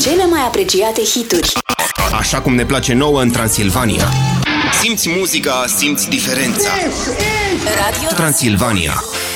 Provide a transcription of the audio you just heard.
Cele mai apreciate hituri. Așa cum ne place nouă în Transilvania. Simți muzica, simți diferența. Radio Transilvania.